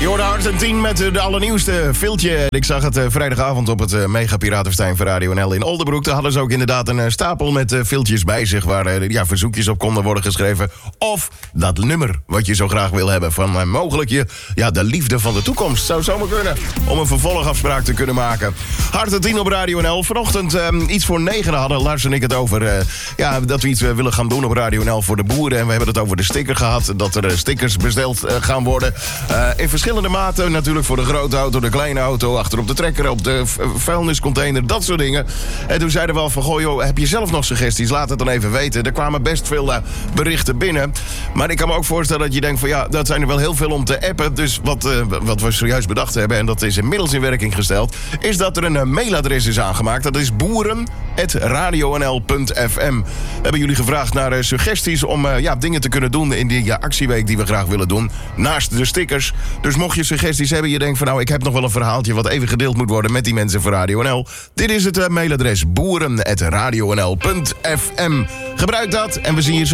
Je hoorde Hart 10 met de allernieuwste filtje. Ik zag het vrijdagavond op het Mega Piratenfestijn van Radio NL in Oldenbroek. Daar hadden ze ook inderdaad een stapel met filtjes bij zich waar verzoekjes op konden worden geschreven. Of dat nummer wat je zo graag wil hebben van mogelijk de liefde van de toekomst. Zou zomaar kunnen om een vervolgafspraak te kunnen maken. Hart 10 op Radio NL. Vanochtend iets voor 9 hadden Lars en ik het over dat we iets willen gaan doen op Radio NL voor de boeren. En we hebben het over de sticker gehad. Dat er stickers besteld gaan worden. In verschillende maten. Natuurlijk voor de grote auto, de kleine auto, achter op de trekker, op de vuilniscontainer, dat soort dingen. En toen zeiden we al van, goh joh, heb je zelf nog suggesties? Laat het dan even weten. Er kwamen best veel berichten binnen. Maar ik kan me ook voorstellen dat je denkt van dat zijn er wel heel veel om te appen. Dus wat we zojuist bedacht hebben, en dat is inmiddels in werking gesteld, is dat er een mailadres is aangemaakt. Dat is boeren@radionl.fm. We hebben jullie gevraagd naar suggesties om dingen te kunnen doen in die actieweek die we graag willen doen. Naast de stickers. Dus mocht je suggesties hebben, je denkt van ik heb nog wel een verhaaltje wat even gedeeld moet worden met die mensen van Radio NL. Dit is het mailadres boeren@radionl.fm. Gebruik dat en we zien je